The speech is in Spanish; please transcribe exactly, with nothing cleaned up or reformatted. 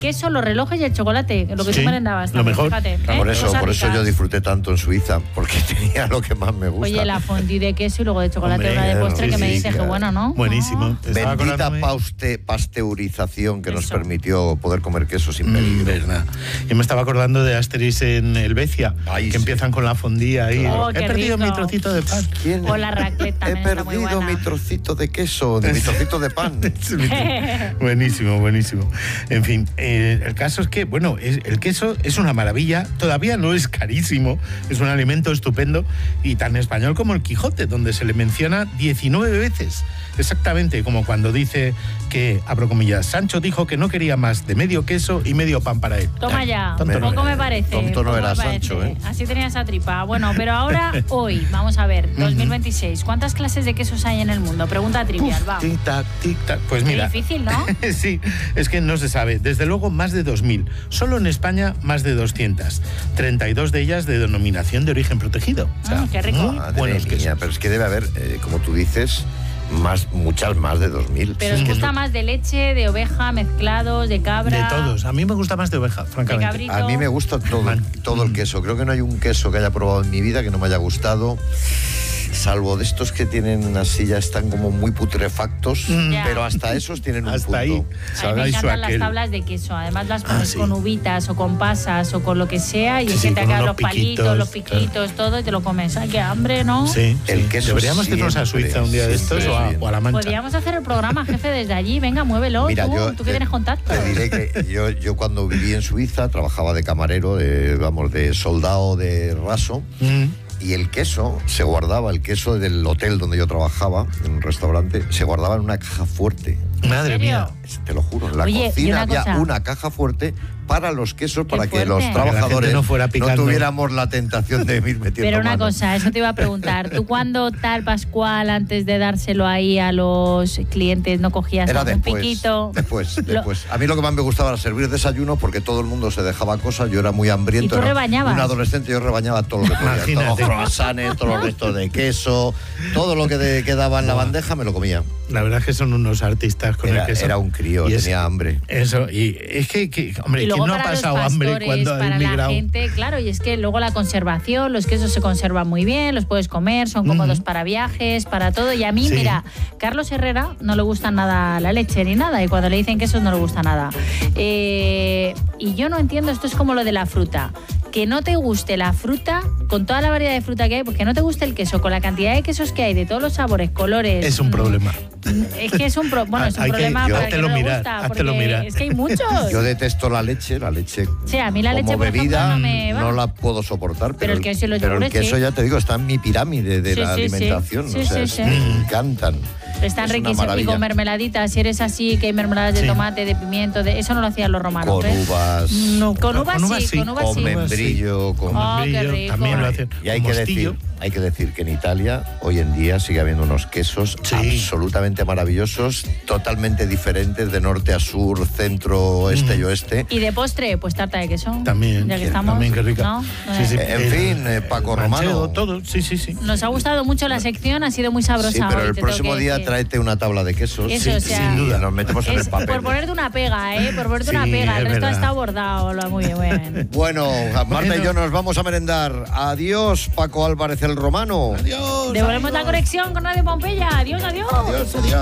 queso, los relojes y el chocolate, lo que Sí, tú merendabas. lo mejor. Fíjate, ¿eh? Por eso, Cosas por eso ricas. yo disfruté tanto en Suiza, porque tenía lo que más me gusta. Oye, la fondue de queso y luego de chocolate, Hombre, una de postre sí, que me sí, dices que claro. bueno, ¿no? Buenísimo. No. Estaba Bendita acordándome- pauste- pasteurización que nos Eso. permitió poder comer queso sin Mm, peligro. verdad. Yo me estaba acordando de Asterix en Helvecia, Ay, que sí. empiezan con la fondía ahí. Oh, He qué perdido rico. mi trocito de pan. ¿Quién? O la raclette He también está muy perdido buena. mi trocito de queso, de mi trocito de pan. Buenísimo, buenísimo. En fin, eh, el caso es que, bueno, es- el queso es una maravilla, todavía no es carísimo, es un alimento estupendo y tan español como el Quijote, donde se le menciona diecinueve veces. Exactamente como cuando dice que, abro comillas, Sancho dijo que no quería más de medio queso y medio pan para él. Toma ya, Tonto no poco era. me parece. Tonto no poco era me parece. Sancho, ¿eh? Así tenía esa tripa. Bueno, pero ahora, hoy, vamos a ver, dos mil veintiséis, ¿cuántas clases de quesos hay en el mundo? Pregunta trivial, va. Tic tac, tic tac. Pues Qué mira. difícil, ¿no? Sí, es que no se sabe. Desde luego más de dos mil. Solo en España más de doscientas. treinta y dos de ellas de denominación de origen protegido. O sea, Ah, qué rico. muy Madre buenos mía, quesos. pero es que debe haber, eh, como tú dices, más, muchas más de dos mil. Pero os que gusta no- más de leche, de oveja, mezclados, de cabra. De todos. A mí me gusta más de oveja, francamente. cabrito. A mí me gusta todo, Man. todo el queso. Creo que no hay un queso que haya probado en mi vida que no me haya gustado. Salvo de estos que tienen así, ya están como muy putrefactos, Ya. pero hasta esos tienen un Hasta punto. ahí. A mí me ¿sabes? encantan Su aquel. las tablas de queso. Además las pones Ah, sí. con uvitas o con pasas o con lo que sea y Sí, es sí, que te con quedan unos los palitos, piquitos, los piquitos, todo y te lo comes. Ay, qué hambre, ¿no? Sí, El sí. queso Deberíamos irnos a siempre, Suiza un día de estos siempre o a, bien. o a La Mancha. Podríamos hacer el programa, jefe, desde allí. Venga, muévelo. Mira, tú, yo tú que te- tienes contacto. Te diré que yo, yo cuando viví en Suiza trabajaba de camarero, de, vamos, de soldado de raso. Mm. Y el queso se guardaba, el queso del hotel donde yo trabajaba, en un restaurante, se guardaba en una caja fuerte. Madre ¿En serio? mía. Te lo juro, en la Oye, y cocina una había cosa. una caja fuerte para los quesos, para que fuerte. los Para que la gente trabajadores no fuera picando. tuviéramos la tentación de ir metiendo Pero una mano. cosa, eso te iba a preguntar. ¿Tú cuando tal Pascual, antes de dárselo ahí a los clientes, no cogías Era algún después, piquito? después, Lo- después. A mí lo que más me gustaba era servir desayuno porque todo el mundo se dejaba cosas, yo era muy hambriento. ¿Y tú era rebañabas? Un adolescente, yo rebañaba todo lo que podía. Imagínate. Todos los croissants, todos los restos de queso, todo lo que de- quedaba en la bandeja me lo comía. La verdad es que son unos artistas con Era, el queso. era un crío, Y es- tenía hambre. Eso, y es que, que hombre, Y luego ¿quién no ha para los pasado hambre pastores, cuando ha para la emigrado? gente, claro, y es que luego la conservación, los quesos se conservan muy bien, los puedes comer, son cómodos Ujú. para viajes, para todo. Y a mí, Sí. mira, Carlos Herrera no le gusta nada la leche ni nada, y cuando le dicen quesos no le gusta nada. Eh, y yo no entiendo, esto es como lo de la fruta. Que no te guste la fruta, con toda la variedad de fruta que hay, pues que no te guste el queso, con la cantidad de quesos que hay, de todos los sabores, colores. Es un mm, problema. Es que es un, pro- bueno, es un Hay que- problema yo- para el que háztelo no le mirar, gusta, háztelo porque mirar. es que hay muchos. Yo detesto la leche, la leche Sí, a mí la como leche, por ejemplo, bebida no me va. no la puedo soportar, pero, Pero el queso y los pero el yogures, queso, sí. ya te digo, está en mi pirámide de Sí, la sí, sí. alimentación. Sí, o sea, sí, es- sí. me encantan. Están Es una riquísimos. Y maravilla. con mermeladitas, si eres así, que hay mermeladas de Sí. tomate, de pimiento, de eso no lo hacían los romanos. Con ¿ves? uvas, No, Con uvas sí, con uvas con sí. membrillo, con... Oh, qué membrillo, rico. también lo hacen. Y hay con que, mostillo. decir, hay que decir que en Italia hoy en día sigue habiendo unos quesos Sí. absolutamente maravillosos, totalmente diferentes de norte a sur, centro, este y oeste. Y de postre, pues tarta de queso. También, Ya que estamos. también, qué rica. ¿no? Sí, sí. En El- fin, eh, Paco el manchego, Romano. todo, sí, sí, sí. Nos ha gustado mucho la sección, ha sido muy sabrosa. Sí, pero hoy, el te tengo próximo que día decir. tráete una tabla de quesos. Eso, Sí, o sea, sin duda, nos metemos en Es el papel. por ponerte una pega, ¿eh? Por ponerte Sí, una pega. El es resto verdad. está bordado. Lo- Muy bien, muy bien. Bueno, Marta y Bueno. yo nos vamos a merendar. Adiós, Paco Álvarez el Romano. Adiós. Devolvemos la conexión con Radio Pompeya. Adiós, adiós. Adiós, adiós.